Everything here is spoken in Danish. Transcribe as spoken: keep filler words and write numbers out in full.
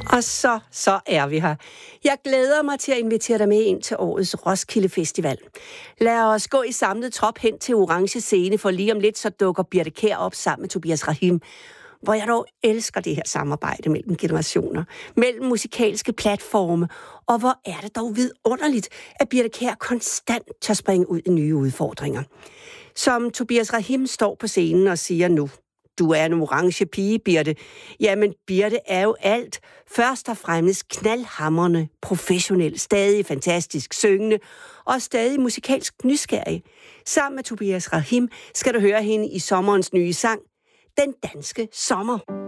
Og så, så er vi her. Jeg glæder mig til at invitere dig med ind til årets Roskilde Festival. Lad os gå i samlet trop hen til Orange Scene, for lige om lidt så dukker Birthe Kjær op sammen med Tobias Rahim. Hvor jeg dog elsker det her samarbejde mellem generationer, mellem musikalske platforme, og hvor er det dog vidunderligt, at Birthe Kjær konstant tør springe ud i nye udfordringer. Som Tobias Rahim står på scenen og siger nu: du er en orange pige, Birthe. Jamen, Birthe er jo alt. Først og fremmest knaldhamrende, professionel, stadig fantastisk syngende og stadig musikalsk nysgerrig. Sammen med Tobias Rahim skal du høre hende i sommerens nye sang, Den Danske Sommer.